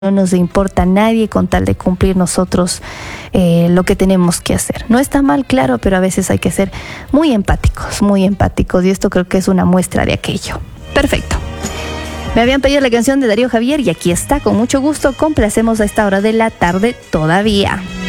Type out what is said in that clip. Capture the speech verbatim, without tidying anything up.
no nos importa a nadie con tal de cumplir nosotros eh, lo que tenemos que hacer. No está mal, claro, pero a veces hay que ser muy empáticos, muy empáticos, y esto creo que es una muestra de aquello. Perfecto. Me habían pedido la canción de Darío Javier y aquí está, con mucho gusto, complacemos a esta hora de la tarde todavía.